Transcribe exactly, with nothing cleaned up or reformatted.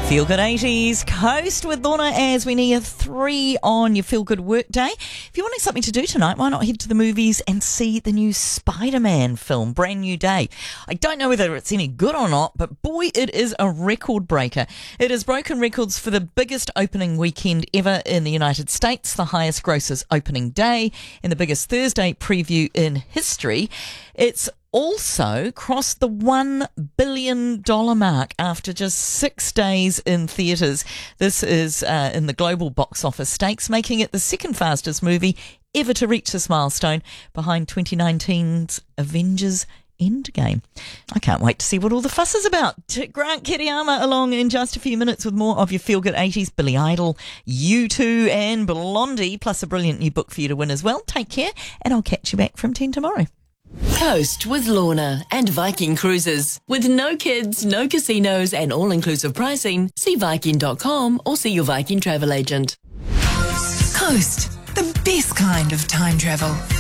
Feel Good eighties, Coast with Lorna as we near three on your Feel Good workday. If you're wanting something to do tonight, why not head to the movies and see the new Spider-Man film, Brand New Day. I don't know whether it's any good or not, but boy, it is a record breaker. It has broken records for the biggest opening weekend ever in the United States, the highest grossers opening day, and the biggest Thursday preview in history. It's also crossed the one billion dollars mark after just six days in theatres. This is uh, in the global box office stakes, making it the second fastest movie ever to reach this milestone, behind twenty nineteen's Avengers Endgame. I can't wait to see what all the fuss is about. Grant Kiriyama along in just a few minutes with more of your Feel Good eighties, Billy Idol, U two and Blondie, plus a brilliant new book for you to win as well. Take care, and I'll catch you back from ten tomorrow. Coast with Lorna and Viking Cruises. With no kids, no casinos and all-inclusive pricing, see Viking dot com or see your Viking travel agent. Coast, the best kind of time travel.